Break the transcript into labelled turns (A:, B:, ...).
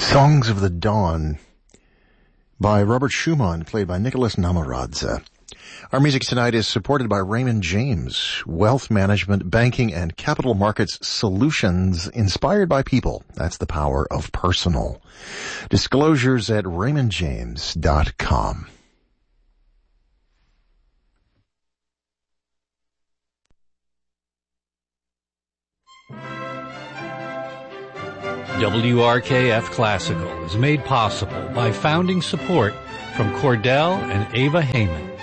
A: Songs of the Dawn by Robert Schumann, played by Nicholas Namaradze. Our music tonight is supported by Raymond James, wealth management, banking, and capital markets solutions inspired by people. That's the power of personal. Disclosures at raymondjames.com.
B: WRKF Classical is made possible by founding support from Cordell and Ava Heyman.